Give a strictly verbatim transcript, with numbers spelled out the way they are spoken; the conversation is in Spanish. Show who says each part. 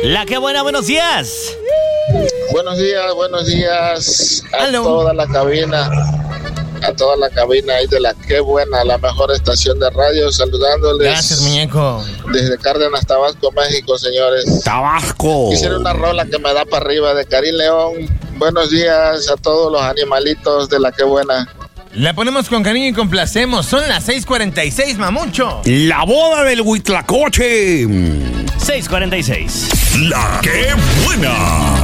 Speaker 1: La que buena, buenos días.
Speaker 2: Buenos días, buenos días a
Speaker 1: Hello.
Speaker 2: toda la cabina, a toda la cabina ahí de la que buena, la mejor estación de radio, saludándoles.
Speaker 1: Gracias, muñeco.
Speaker 2: Desde Cárdenas, Tabasco, México, señores.
Speaker 3: Tabasco.
Speaker 2: Quisiera una rola que me da para arriba de Karim León. Buenos días a todos los animalitos de la que buena.
Speaker 1: La ponemos con cariño y complacemos. Son las seis cuarenta y seis, mamucho.
Speaker 3: La boda del Huitlacoche.
Speaker 1: seis cuarenta y seis.
Speaker 4: La que buena.